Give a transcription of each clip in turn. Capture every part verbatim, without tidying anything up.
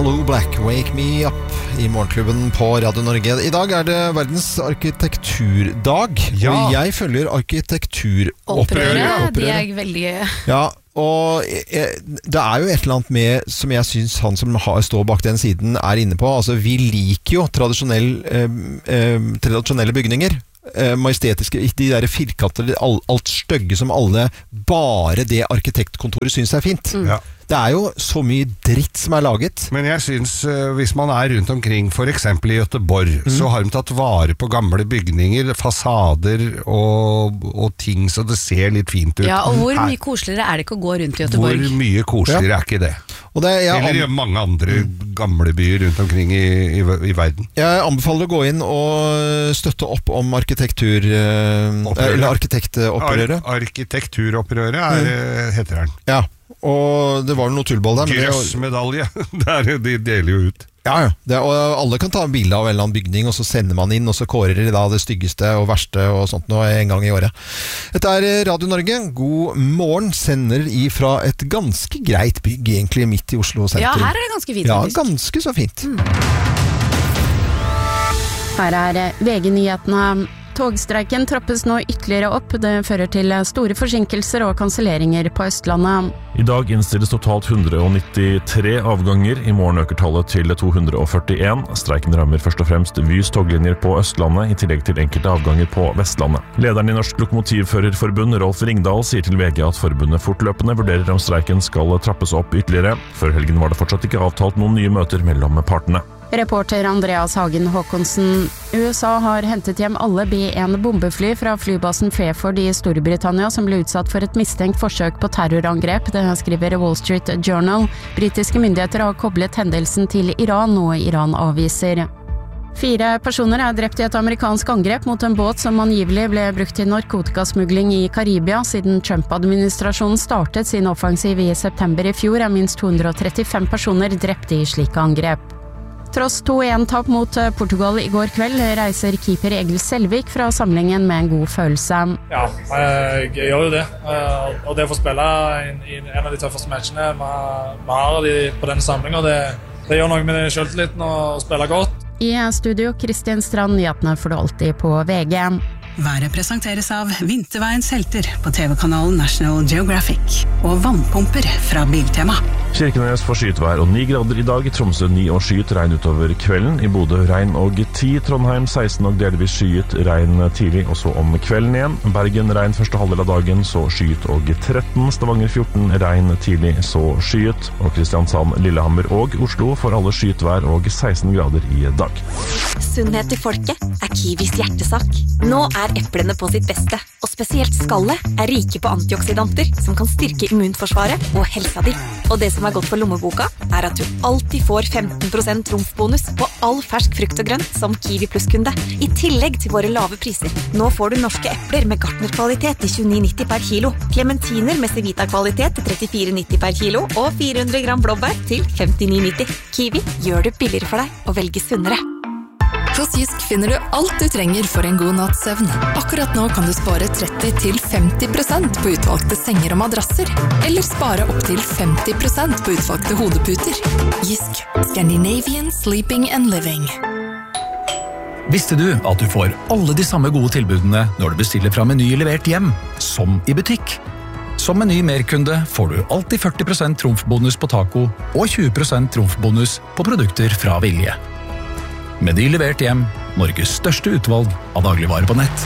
Blue Black, Wake Me Up i Morgenklubben på Radio Norge. I dag er det verdens arkitekturdag, ja. Og jeg følger arkitekturopprøret. De er veldig... Ja, og jeg, det er jo et eller annet med, som jeg synes han som har, står bak den siden er inne på. Altså, vi liker jo tradisjonell, eh, eh, tradisjonelle bygninger. Eh, majestetiske, de der firkanter, alt, alt støgge som alle, bare det arkitektkontoret synes er fint. Mm. Ja. Det er jo så mye dritt som er laget. Men jeg synes, uh, hvis man er rundt omkring, for eksempel i Göteborg, mm. så har de tatt vare på gamle bygninger, fasader og, og ting, så det ser litt fint ut. Ja, og hvor mye koseligere er det ikke å gå rundt i Göteborg? Hvor mye koseligere ja. Er ikke det? Og det ja, Eller i mange andre mm. gamle byer rundt omkring i, i, i verden. Jeg anbefaler å gå inn og støtte opp om arkitektur... Uh, eller arkitektopprøret. Ar arkitekturopprøret er, mm. heter den. Ja. Og det var noe tullball der. Grøssmedalje, de deler jo ut. Ja, ja. Det, og alle kan ta en bilde av en eller annen bygning, og så sender man inn, og så kårer de da det styggeste og verste og sånt nå en gang i året. Dette er Radio Norge. God morgen, sender ifra et ganske greit bygg, egentlig midt i Oslo sentrum. Ja, her er det ganske fint. Ja, ganske så fint. Mm. Her er V G-nyhetene. Togstreiken trappes nå ytterligere opp. Det fører til store forsinkelser og kanselleringer på Østlandet. I dag innstilles totalt one hundred ninety-tre avganger. I morgen øker tallet til two hundred forty-one. Streiken rammer først og fremst Vys toglinjer på Østlandet, i tillegg til enkelte avganger på Vestlandet. Lederen i Norsk Lokomotivførerforbund, Rolf Ringdal, sier til V G at forbundet fortløpende vurderer om streiken skal trappes opp ytterligere. Før helgen var det fortsatt ikke avtalt noen nye møter mellom partene. Reporter Andreas Hagen Håkonsen. U S A har hentet hjem alle B one bombefly fra flybasen Fairford i Storbritannia som ble utsatt for et mistenkt forsøk på terrorangrep. Det skriver Wall Street Journal. Britiske myndigheter har koblet hendelsen til Iran, noe Iran avviser. Fire personer er drept i et amerikansk angrep mot en båt som angivelig ble brukt til narkotikasmugling i Karibia. Siden Trump-administrasjonen startet sin offensiv i september i fjor, er minst two hundred thirty-five personer drept i slike angrep. Tross two one tap mot Portugal i går kveld, reiser keeper Egil Selvik fra samlingen med en god følelse. Ja, jeg gjør jo det. Og det å få spille i en av de tøffeste matchene vi har på denne samlingen, det, det gjør noe med selvtilliten å spille godt. I studio, Kristian Strand, nyhetene får du alltid på V G. Været presenteres av Vinterveiens helter på T V-kanalen National Geographic og vannpumper fra Biltema. Kirkenes får skyet vær og ni grader i dag. I Tromsø ni og skyet, regn utover kvelden. I Bodø regn og ti. Trondheim seksten og delvis skyet, regn tidlig, og så om kvelden igjen. Bergen regn første halvdel av dagen, så skyet og tretten. Stavanger fjorten, regn tidlig, så skyet. Og Kristiansand, Lillehammer og Oslo får alle skyet vær og seksten grader i dag. Sunnhet til folket er Kiwis hjertesak. Nå er eplene på sitt beste, og spesielt skallet er rike på antioksidanter som kan styrke immunforsvaret og helsa di. Og det som er godt for lommeboka, er at du alltid får fifteen percent trumfbonus på all fersk frukt og grønt som Kiwi Plus-kunde, i tillegg til våre lave priser. Nå får du norske epler med Gartner-kvalitet til tjueni nitti per kilo, clementiner med Cevita-kvalitet til trettifire nitti per kilo, og fire hundre gram blåbær til femtini nitti. Kiwi gjør det billigere for deg å velge sunnere. Hos Jysk finner du alt du trenger for en god natts søvn. Akkurat nå kan du spare thirty til fifty percent på utvalgte senger og madrasser, eller spare opp til fifty percent på utvalgte hodeputer. Jysk. Scandinavian Sleeping and Living. Visste du at du får alle de samme gode tilbudene når du bestiller fra Meny levert hjem, som i butikk? Som Meny merkunde får du alltid forty percent trumfbonus på taco og twenty percent trumfbonus på produkter fra Vilje. Meny levert hjem, Norges største utvalg av dagligvarer på nett.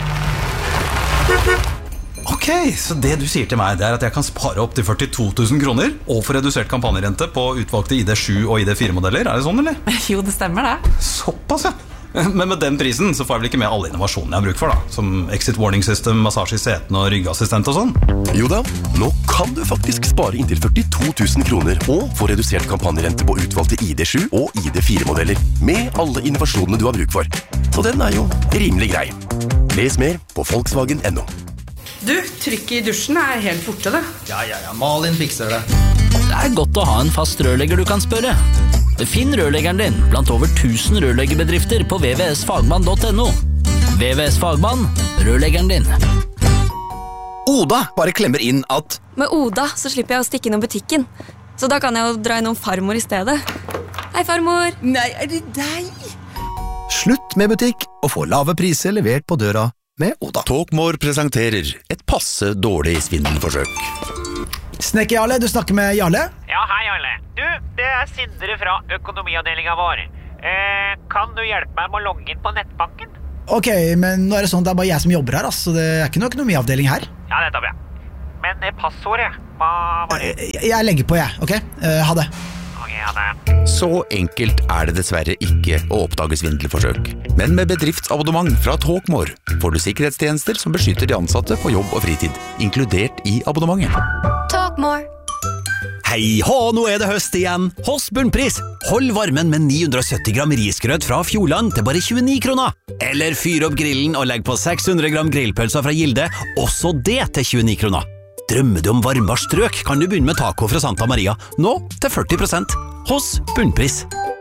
Ok, så det du sier til meg, det er at jeg kan spare opp til førtito tusen kroner og få redusert kampanjerente på utvalgte I D seven og I D four modeller, er det sånn, eller? Jo, det stemmer det. Såpass, ja. Men med den prisen så får jeg vel ikke med alle innovasjonene jeg har bruk for da, som exit warning system, massasje I setene og ryggassistent og sånn? Jo da, nå kan du faktisk spare inntil førtito tusen kroner og få redusert kampanjerente på utvalgte I D seven og I D four modeller, med alle innovasjonene du har bruk for. Så den er jo rimelig grei. Les mer på Volkswagen punktum no. Du, trykket I dusjen er helt borte det. Ja, ja, ja, Malin fikser det. Det er godt å ha en fast rørlegger du kan spørre. Finn rørleggeren din blant over tusen rørleggerbedrifter på v v s fagmann punktum no. V V S Fagmann, rørleggeren din. Oda bare klemmer inn at Med Oda så slipper jeg å stikke innom butikken, så da kan jeg jo dra innom farmor I stedet. Hei, farmor. Nei, er det deg? Slutt med butikk og få lave priser levert på døra med Oda. Talkmore presenterer et passe dårlig svindelforsøk. Snekker Jarle, du snakker med Jarle? Ja, hei Jarle. Du, det er Sindre fra økonomiavdelingen vår. Eh, kan du hjelpe meg med å logge inn på nettbanken? Ok, men nå er det sånn at det er bare jeg som jobber her, altså. Det er ikke noe økonomiavdeling her. Ja, det er bra. Men eh, passordet, hva var det? Jeg, jeg legger på, jeg, ok? Uh, ha det. Ok, ha det. Så enkelt er det dessverre ikke å oppdage svindelforsøk. Men med bedriftsabonnement fra Talkmore får du sikkerhetstjenester som beskytter de ansatte på jobb og fritid, inkludert i abonnementet. Talkmore. Hei hå, nå er det høst igjen. Hos Bunnpris. Hold varmen med ni hundre og sytti gram risgrøt fra Fjordland til bare tjueni kroner. Eller fyr opp grillen og legg på seks hundre gram grillpølser fra Gilde, også det til tjueni kroner. Drømmer du om varmere strøk, kan du begynne med taco fra Santa Maria, nå til førti prosent. Hos Bunnpris.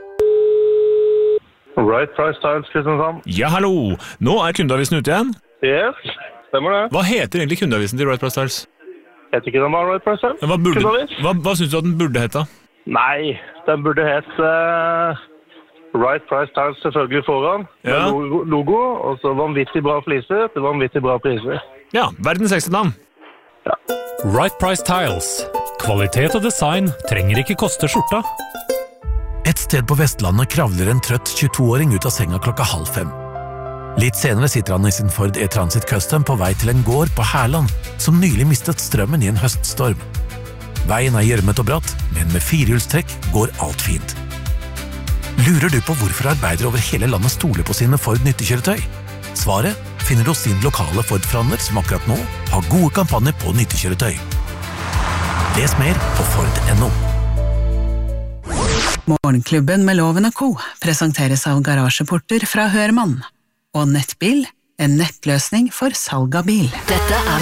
Right Price Tiles, Kristiansand. Ja, hallo. Nå er kundeavisen ute igjen. Yes, stemmer det. Hva heter egentlig kundeavisen til Right Price Tiles? Heter ikke den bare Right Price Tiles? Hva, burde, hva, hva synes du at den burde hete? Nei, den burde hete uh, Right Price Tiles selvfølgelig foran. Ja. Logo, logo, og så vanvittig bra fliser til vanvittig bra priser. Ja, verdens sekste navn. Ja. Right Price Tiles. Kvalitet og design trenger ikke koste skjorta. Et sted på Vestlandet kravler en trøtt tjueto-åring ut av senga klokka halv fem. Litt senere sitter han i sin Ford E-Transit Custom på vei til en gård på Herland, som nylig mistet strømmen i en høststorm. Veien er gjørmet og bratt, men med firehjulstrekk går alt fint. Lurer du på hvorfor arbeidere over hele landet stoler på sine Ford nyttekjøretøy? Svaret finner du hos sin lokale Ford-forhandler som akkurat nå har gode kampanjer på nyttekjøretøy. Les mer på Ford punktum no. Morgenklubben med Loven og Co. presenteres av garasjeporter fra Hørmann. Og Nettbil, en nettløsning for salg av bil. Dette er